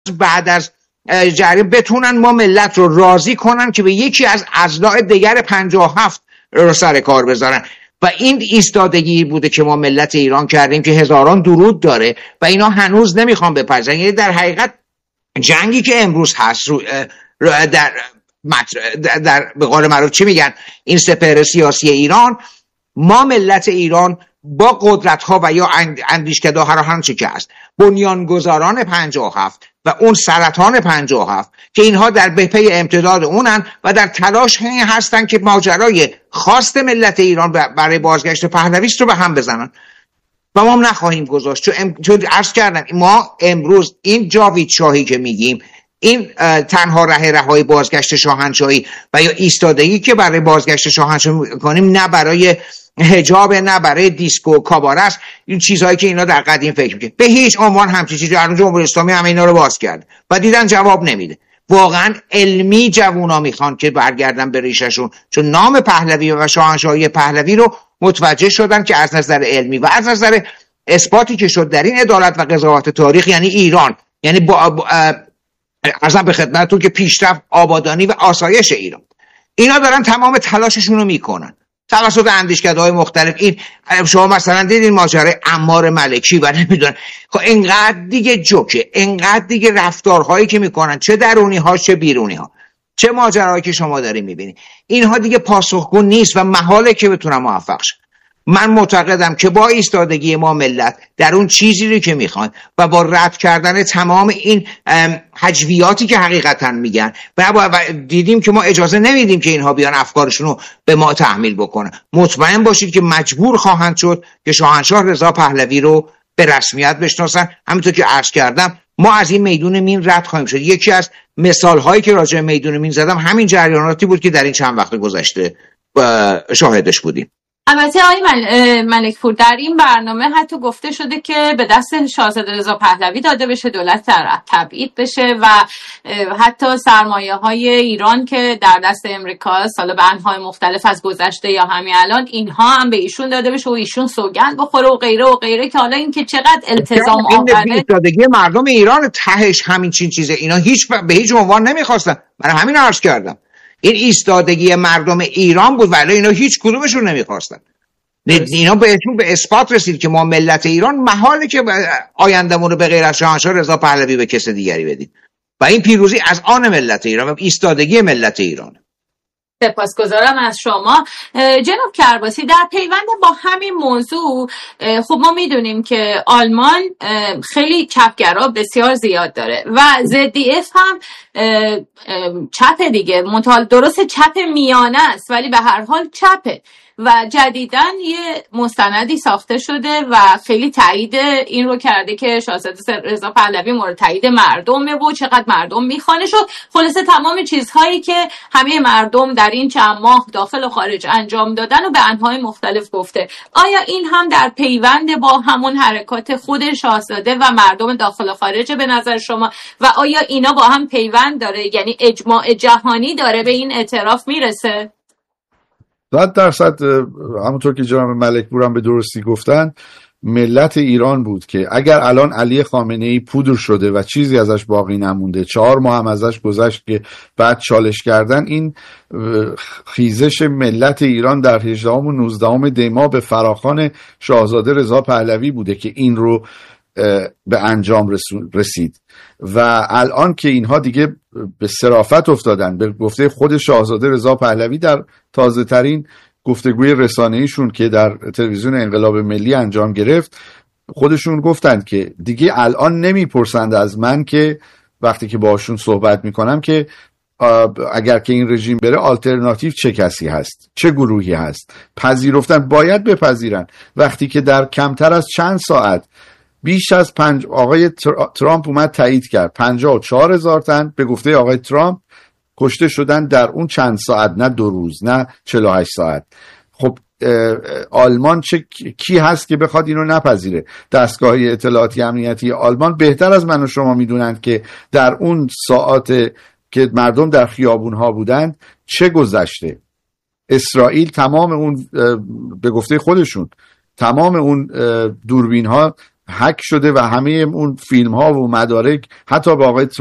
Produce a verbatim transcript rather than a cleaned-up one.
بعد از جریان بتونن ما ملت رو راضی کنن که به یکی از اضلاع دیگر پنجاه و هفت رو سر کار بذارن. و این ایستادگی بوده که ما ملت ایران کردیم که هزاران درود داره و اینا هنوز نمیخوان بپذیرن. یعنی در حقیقت جنگی که امروز هست رو در در, در به قول معروف چی میگن این سپهر سیاسی ایران، ما ملت ایران با قدرت ها و یا اندیشکده هر هر چی که هست بنیانگذاران پنجاه و هفت و اون سرطان پنجاه و هفت که اینها در بپی امتداد اونن و در تلاش این هستن که ماجرای خواست ملت ایران برای بازگشت پهلوی رو به هم بزنن و ما هم نخواهیم گذاشت. چون, ام... چون عرض کردم ما امروز این جاوید شاهی که میگیم این تنها راه رهایی بازگشت شاهنشاهی و یا ایستادگی که برای بازگشت شاهنشاهی میکنیم، نه برای حجاب، نه برای دیسکو کاباره است. این چیزهایی که اینا در قدیم فکر میکنه به هیچ عنوان همچین چیزی در جمهوری اسلامی هم اینا رو باز کرد و دیدن جواب نمیده. واقعا علمی جوونا میخوان که برگردن به ریششون، چون نام پهلوی و شاهنشاهی پهلوی رو متوجه شدن که از نظر علمی و از نظر اثباتی که شد در این عدالت و قضاوت تاریخ، یعنی ایران، یعنی با, با ارزم به خدمتتون که پیشرفت، آبادانی و آسایش ایران، اینا دارن تمام تلاششون رو میکنن توسط اندیشکده‌های مختلف. این شما مثلا دیدین ماجرای عمار ملکی و نمیدونن، خب اینقدر دیگه جوکه، اینقدر دیگه رفتارهایی که میکنن، چه درونی ها چه بیرونی ها، چه ماجرایی که شما دارین میبینید، اینها دیگه پاسخگو نیست و محاله که بتونن موفق شن. من معتقدم که با ایستادگی ما ملت در اون چیزی رو که میخوان و با رد کردن تمام این حجویاتی که حقیقتا میگن و دیدیم که ما اجازه نمیدیم که اینها بیان افکارشون رو به ما تحمیل بکنن، مطمئن باشید که مجبور خواهند شد که شاهنشاه رضا پهلوی رو به رسمیت بشناسن. همونطور که عرض کردم ما از این میدون مین رد خواهیم شد. یکی از مثال هایی که راجع به میدون مین زدم همین جریاناتی بود که در این چند وقت گذشته شاهدش بودیم. البته آقای ملک پور در این برنامه حتی گفته شده که به دست شاهزاده رضا پهلوی داده بشه، دولت تبعید بشه و حتی سرمایه های ایران که در دست امریکا سال به انواع مختلف از گذشته یا همین الان، اینها هم به ایشون داده بشه و ایشون سوگند بخوره و غیره و غیره، که حالا این که چقدر التزام آوره. این ایستادگی مردم ایران تهش همین چین چیزه، اینا هیچ به هیچ عنوان نمیخواستن. من همین عرض کردم این ایستادگی مردم ایران بود ولی اینا هیچ کدومشون نمیخواستن. اینا بهشون به اثبات رسید که ما ملت ایران محاله که آیندمون رو به غیر از شاهنشاه رضا پهلوی به کس دیگری بدیم و این پیروزی از آن ملت ایران و ایستادگی ملت ایران. سپاسگزارم از شما جناب کرباسی. در پیوند با همین موضوع، خب ما میدونیم که آلمان خیلی چپگرا بسیار زیاد داره و زد دی اف هم چپ دیگه، منتها درست چپ میانه است ولی به هر حال چپه و جدیداً یه مستندی ساخته شده و خیلی تایید این رو کرده که شاهزاده رضا پهلوی مورد تایید مردمه و چقدر مردم میخوانش و خلاصه تمام چیزهایی که همه مردم در این چند ماه داخل و خارج انجام دادن و به انواع مختلف گفته. آیا این هم در پیوند با همون حرکات خود شاهزاده و مردم داخل و خارج به نظر شما و آیا اینا با هم پیوند داره، یعنی اجماع جهانی داره به این اعتراف میرسه؟ صد درصد همونطور که جناب ملک پور هم به درستی گفتن، ملت ایران بود که اگر الان علی خامنه‌ای پودر شده و چیزی ازش باقی نمونده، چهار ماه هم ازش گذشت که بعد چالش کردن، این خیزش ملت ایران در هجدهم و نوزدهم دی ماه به فراخوان شاهزاده رضا پهلوی بوده که این رو به انجام رسید و الان که اینها دیگه به صرافت افتادن، به گفته خود شاهزاده رضا پهلوی در تازه ترین گفتگوی رسانه‌ایشون که در تلویزیون انقلاب ملی انجام گرفت، خودشون گفتند که دیگه الان نمیپرسند از من که وقتی که باشون صحبت میکنم که اگر که این رژیم بره آلترناتیو چه کسی هست، چه گروهی هست. پذیرفتن، باید بپذیرن. وقتی که در کمتر از چند ساعت بیش از پنج آقای ترامپ اومد تایید کرد پنجاه و چهار هزار تن به گفته آقای ترامپ کشته شدن در اون چند ساعت، نه دو روز، نه چهل و هشت ساعت. خب آلمان چه کی هست که بخواد اینو نپذیره؟ دستگاه اطلاعاتی امنیتی آلمان بهتر از من و شما میدونند که در اون ساعات که مردم در خیابون ها بودند چه گذشته. اسرائیل تمام اون به گفته خودشون تمام اون دوربین ها هک شده و همه اون فیلم ها و مدارک حتی با آقای